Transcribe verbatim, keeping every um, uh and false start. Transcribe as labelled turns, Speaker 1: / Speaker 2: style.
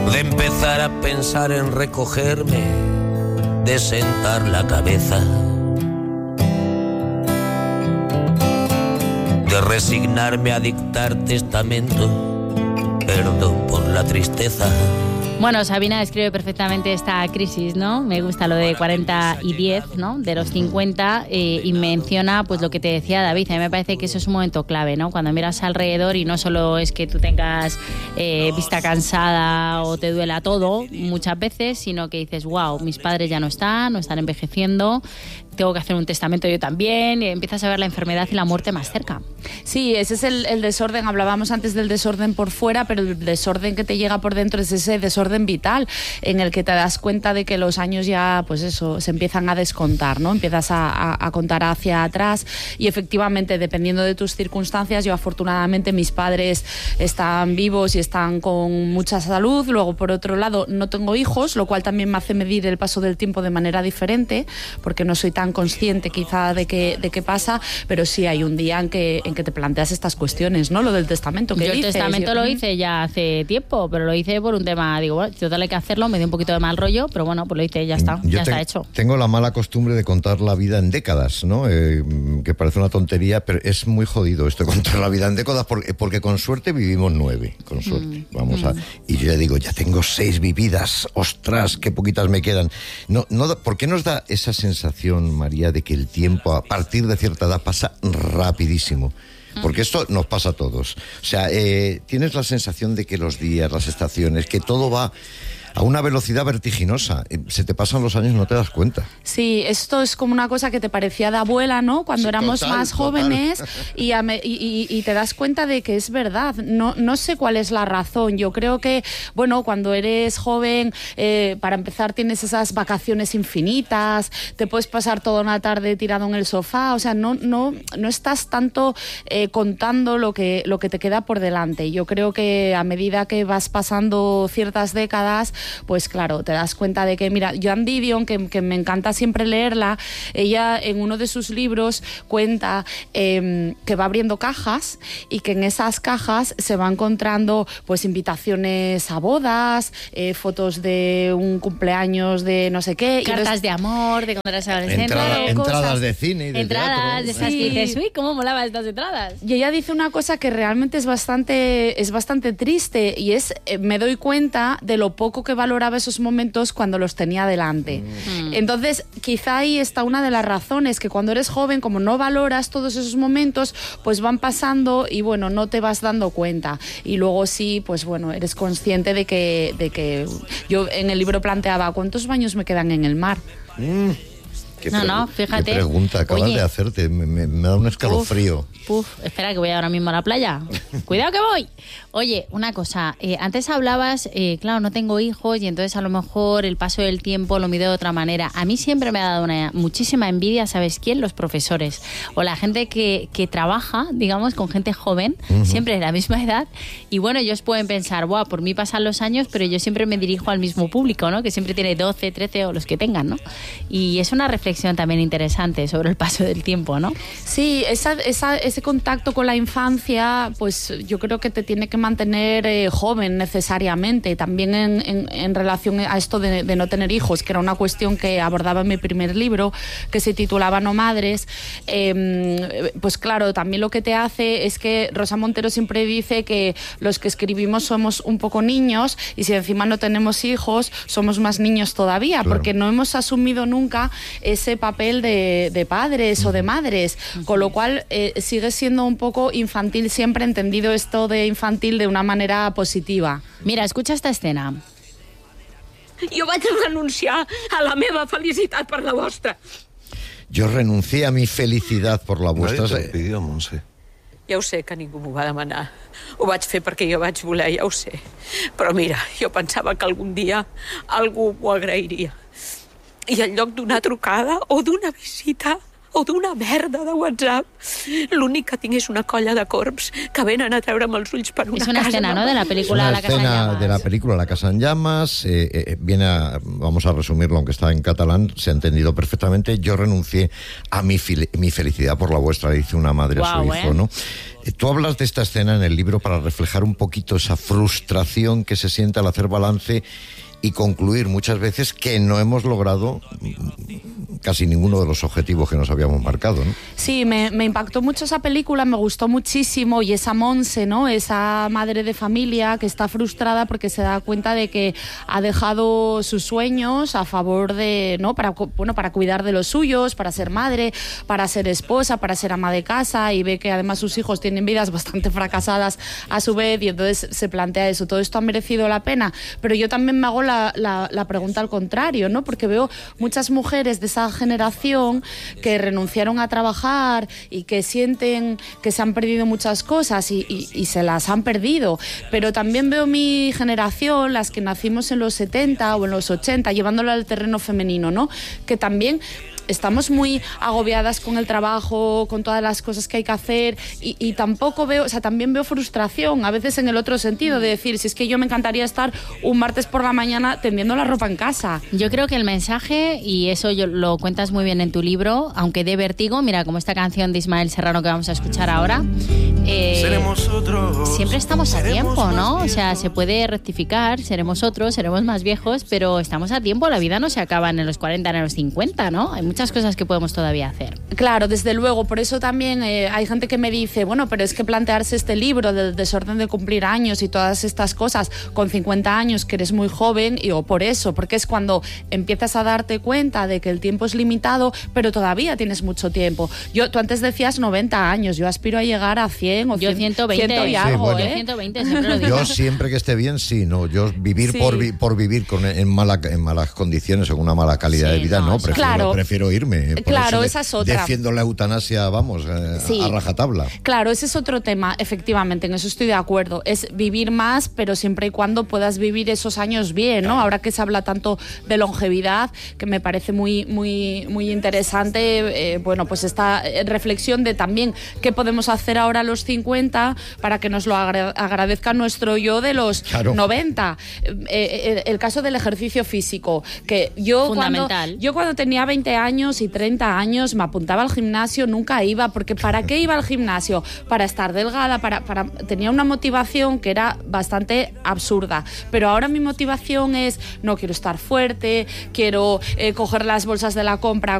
Speaker 1: de empezar a pensar en recogerme, de sentar la cabeza, de resignarme a dictar testamento, perdón por la tristeza.
Speaker 2: Bueno, Sabina describe perfectamente esta crisis, ¿no? Me gusta lo de cuarenta y diez, ¿no? De los cincuenta, eh, y menciona pues lo que te decía David. A mí me parece que eso es un momento clave, ¿no? Cuando miras alrededor y no solo es que tú tengas eh, vista cansada o te duela todo muchas veces, sino que dices, wow, mis padres ya no están, no están envejeciendo, tengo que hacer un testamento yo también, y empiezas a ver la enfermedad y la muerte más cerca.
Speaker 3: Sí, ese es el, el desorden. Hablábamos antes del desorden por fuera, pero el desorden que te llega por dentro es ese desorden vital en el que te das cuenta de que los años ya, pues eso, se empiezan a descontar, ¿no? Empiezas a, a, a contar hacia atrás y efectivamente, dependiendo de tus circunstancias, yo afortunadamente mis padres están vivos y están con mucha salud. Luego, por otro lado, no tengo hijos, lo cual también me hace medir el paso del tiempo de manera diferente, porque no soy tan consciente quizá de qué de qué pasa, pero sí hay un día en que en que te planteas estas cuestiones, ¿no? Lo del testamento que
Speaker 2: yo
Speaker 3: dices.
Speaker 2: el testamento
Speaker 3: yo,
Speaker 2: lo hice ya hace tiempo, pero lo hice por un tema, digo, bueno, total hay que hacerlo, me dio un poquito de mal rollo, pero bueno, pues lo hice y ya está,
Speaker 4: yo
Speaker 2: ya
Speaker 4: te,
Speaker 2: está hecho.
Speaker 4: Tengo la mala costumbre de contar la vida en décadas, ¿no? Eh, que parece una tontería, pero es muy jodido esto de contar la vida en décadas, porque, porque con suerte vivimos nueve, con suerte, mm, vamos mm. a... Y yo ya digo, ya tengo seis vividas, ostras, qué poquitas me quedan. No, no, ¿por qué nos da esa sensación, María, de que el tiempo a partir de cierta edad pasa rapidísimo? Porque esto nos pasa a todos. O sea, eh, tienes la sensación de que los días, las estaciones, que todo va a una velocidad vertiginosa. Se te pasan los años y no te das cuenta.
Speaker 3: Sí, esto es como una cosa que te parecía de abuela, ¿no? Cuando sí, éramos total, más jóvenes y, a me, y, y, y te das cuenta de que es verdad. No, no sé cuál es la razón. Yo creo que, bueno, cuando eres joven, eh, para empezar tienes esas vacaciones infinitas, te puedes pasar toda una tarde tirado en el sofá, o sea, no, no, no estás tanto eh, contando lo que, lo que te queda por delante. Yo creo que a medida que vas pasando ciertas décadas, pues claro, te das cuenta de que, mira, Joan Didion, que, que me encanta siempre leerla, ella en uno de sus libros cuenta eh, que va abriendo cajas y que en esas cajas se va encontrando pues invitaciones a bodas, eh, fotos de un cumpleaños de no sé qué.
Speaker 2: Cartas
Speaker 3: entonces,
Speaker 2: de amor, de cuando eras adolescente.
Speaker 4: Entrada,
Speaker 2: claro,
Speaker 4: entradas
Speaker 2: cosas,
Speaker 4: de cine y de
Speaker 2: entradas
Speaker 4: teatro.
Speaker 2: de esas
Speaker 3: sí.
Speaker 2: que dices, uy, cómo molaban estas entradas.
Speaker 3: Y ella dice una cosa que realmente es bastante, es bastante triste, y es, eh, me doy cuenta de lo poco que valoraba esos momentos cuando los tenía delante. Mm. Entonces, quizá ahí está una de las razones, que cuando eres joven, como no valoras todos esos momentos, pues van pasando y bueno, no te vas dando cuenta. Y luego sí, pues bueno, eres consciente de que, de que yo en el libro planteaba, ¿cuántos baños me quedan en el mar?
Speaker 4: Mm. ¿Qué
Speaker 2: no,
Speaker 4: pregu-
Speaker 2: no, fíjate.
Speaker 4: ¿Qué pregunta acabas
Speaker 2: Oye,
Speaker 4: de hacerte? Me, me, me da un escalofrío.
Speaker 2: Uf, uf, espera que voy ahora mismo a la playa. Cuidado que voy. Oye, una cosa, eh, antes hablabas, eh, claro, no tengo hijos y entonces a lo mejor el paso del tiempo lo mido de otra manera. A mí siempre me ha dado una muchísima envidia, ¿sabes quién? Los profesores o la gente que, que trabaja, digamos, con gente joven, uh-huh. siempre de la misma edad. Y bueno, ellos pueden pensar, buah, por mí pasan los años, pero yo siempre me dirijo al mismo público, ¿no? Que siempre tiene doce, trece o los que tengan, ¿no? Y es una reflexión también interesante sobre el paso del tiempo, ¿no?
Speaker 3: Sí, esa, esa, ese contacto con la infancia, pues yo creo que te tiene que mantener eh, joven necesariamente. También en, en, en relación a esto de, de no tener hijos, que era una cuestión que abordaba en mi primer libro, que se titulaba No Madres, eh, pues claro, también lo que te hace es que Rosa Montero siempre dice que los que escribimos somos un poco niños, y si encima no tenemos hijos, somos más niños todavía, claro. porque no hemos asumido nunca ese papel de, de padres uh-huh. o de madres, uh-huh. con lo cual eh, sigue siendo un poco infantil, siempre entendido esto de infantil de una manera positiva.
Speaker 2: Mira, escucha esta escena.
Speaker 5: Jo vaig renunciar a la meva felicitat per la vostra.
Speaker 4: Yo renuncié a mi felicidad por la vuestra.
Speaker 6: Nadie te lo pidió, Montse.
Speaker 5: Ja ho sé que ningú m'ho va demanar. Ho vaig fer perquè jo vaig voler, ja ho sé. Però mira, jo pensava que algun dia algú m'ho agrairia. I en lloc d'una trucada o d'una visita o d'una merda de WhatsApp, l'únic que tinc és una colla de corbs que venen a treure'm els ulls per una casa.
Speaker 2: Es una
Speaker 5: casa
Speaker 2: escena, ¿no?, de la película La Casa en Llamas.
Speaker 4: De la película La Casa en Llamas. Eh, eh, viene a, vamos a resumirlo, aunque está en catalán, se ha entendido perfectamente. Yo renuncié a mi, fili- mi felicidad por la vuestra, dice una madre wow, a su hijo,
Speaker 2: ¿eh?
Speaker 4: ¿no? Tú hablas de esta escena en el libro para reflejar un poquito esa frustración que se siente al hacer balance y concluir muchas veces que no hemos logrado casi ninguno de los objetivos que nos habíamos marcado, ¿no?
Speaker 3: Sí, me, me impactó mucho esa película, me gustó muchísimo, y esa Monse, ¿no? Esa madre de familia que está frustrada porque se da cuenta de que ha dejado sus sueños a favor de, ¿no? Para, bueno, para cuidar de los suyos, para ser madre, para ser esposa, para ser ama de casa, y ve que además sus hijos tienen vidas bastante fracasadas a su vez, y entonces se plantea eso. ¿Todo esto ha merecido la pena? Pero yo también me hago la, la, la pregunta al contrario, ¿no? Porque veo muchas mujeres de esa generación que renunciaron a trabajar y que sienten que se han perdido muchas cosas y, y, y se las han perdido, pero también veo mi generación, las que nacimos en los setenta o en los ochenta, llevándolo al terreno femenino, ¿no? Que también estamos muy agobiadas con el trabajo, con todas las cosas que hay que hacer, y, y tampoco veo, o sea, también veo frustración, a veces en el otro sentido, de decir, si es que yo me encantaría estar un martes por la mañana tendiendo la ropa en casa.
Speaker 2: Yo creo que el mensaje, y eso yo, lo cuentas muy bien en tu libro, aunque dé vértigo, mira, como esta canción de Ismael Serrano que vamos a escuchar ahora, eh, seremos otros, siempre estamos a tiempo, ¿no? O sea, se puede rectificar, seremos otros, seremos más viejos, pero estamos a tiempo, la vida no se acaba en los cuarenta, en los cincuenta, ¿no? Hay muchas cosas que podemos todavía hacer.
Speaker 3: Claro, desde luego, por eso también eh, hay gente que me dice, bueno, pero es que plantearse este libro del desorden de cumplir años y todas estas cosas con cincuenta años, que eres muy joven, y o por eso, porque es cuando empiezas a darte cuenta de que el tiempo es limitado, pero todavía tienes mucho tiempo. Yo, tú antes decías noventa años, yo aspiro a llegar a cien o
Speaker 2: yo ciento veinte,
Speaker 3: ciento y algo,
Speaker 4: sí, bueno.
Speaker 3: ¿eh?
Speaker 2: ciento veinte, siempre lo digo.
Speaker 4: Yo siempre que esté bien, sí, no, yo vivir
Speaker 3: Sí.
Speaker 4: por, vi, por vivir con, en, mala, en malas condiciones, en una mala calidad
Speaker 2: Sí,
Speaker 4: de vida,
Speaker 2: no,
Speaker 4: no,
Speaker 2: eso-
Speaker 4: prefiero,
Speaker 3: Claro.
Speaker 4: prefiero irme. Por
Speaker 3: Claro,
Speaker 4: eso
Speaker 3: esa es otra.
Speaker 4: Defiendo la eutanasia, vamos, eh,
Speaker 3: Sí.
Speaker 4: a rajatabla.
Speaker 3: Claro, ese es otro tema, efectivamente, en eso estoy de acuerdo. Es vivir más, pero siempre y cuando puedas vivir esos años bien, ¿no? Ahora que se habla tanto de longevidad, que me parece muy, muy, muy interesante, eh, bueno, pues esta reflexión de también qué podemos hacer ahora a los cincuenta para que nos lo agra- agradezca nuestro yo de los
Speaker 4: Claro.
Speaker 3: noventa. Eh, eh, el caso del ejercicio físico, que yo cuando,
Speaker 2: Fundamental.
Speaker 3: yo cuando tenía veinte años y treinta años me apuntaba al gimnasio, nunca iba, porque ¿para qué iba al gimnasio? Para estar delgada, para, para tenía una motivación que era bastante absurda, pero ahora mi motivación es, no, quiero estar fuerte, quiero eh, coger las bolsas de la compra